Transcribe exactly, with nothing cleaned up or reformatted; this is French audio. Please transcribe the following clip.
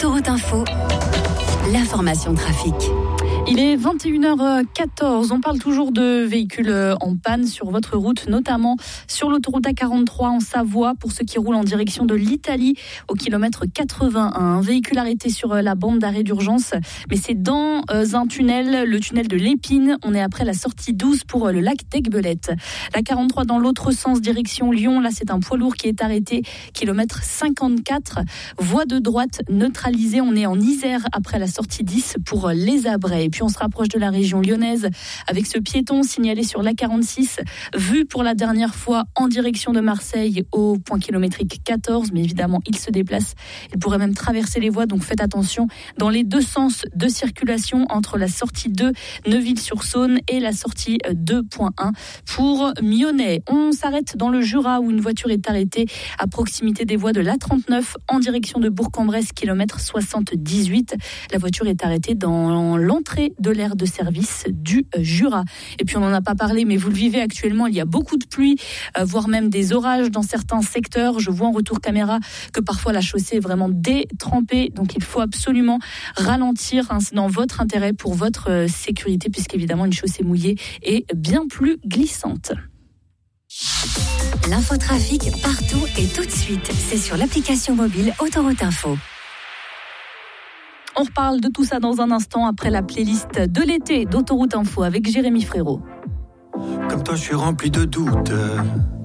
Autoroute Info, l'information trafic. Il est vingt et une heures quatorze. On parle toujours de véhicules en panne sur votre route, notamment sur l'autoroute A quarante-trois en Savoie, pour ceux qui roulent en direction de l'Italie au kilomètre quatre-vingt-un. Un véhicule arrêté sur la bande d'arrêt d'urgence, mais c'est dans un tunnel, le tunnel de l'Épine. On est après la sortie douze pour le lac d'Aiguebelette. La quarante-trois dans l'autre sens, direction Lyon. Là, c'est un poids lourd qui est arrêté, kilomètre cinquante-quatre. Voie de droite neutralisée. On est en Isère après la sortie dix pour les Abrais. Et puis on se rapproche de la région lyonnaise avec ce piéton signalé sur l'A quarante-six, vu pour la dernière fois en direction de Marseille au point kilométrique quatorze. Mais évidemment, il se déplace. Il pourrait même traverser les voies, donc faites attention dans les deux sens de circulation entre la sortie deux Neuville-sur-Saône et la sortie deux point un pour Myonnais. On s'arrête dans le Jura où une voiture est arrêtée à proximité des voies de l'A trente-neuf en direction de Bourg-en-Bresse, kilomètre soixante-dix-huit. La voiture est arrêtée dans l'entrée de l'aire de service du Jura. Et puis on n'en a pas parlé, mais vous le vivez actuellement, il y a beaucoup de pluie, euh, voire même des orages dans certains secteurs. Je vois en retour caméra que parfois la chaussée est vraiment détrempée, donc il faut absolument ralentir, hein, c'est dans votre intérêt pour votre euh, sécurité, puisqu'évidemment une chaussée mouillée est bien plus glissante. L'infotrafic partout et tout de suite, c'est sur l'application mobile Autoroute Info. On reparle de tout ça dans un instant après la playlist de l'été d'Autoroute Info avec Jérémy Frérot. Comme toi, je suis rempli de doutes.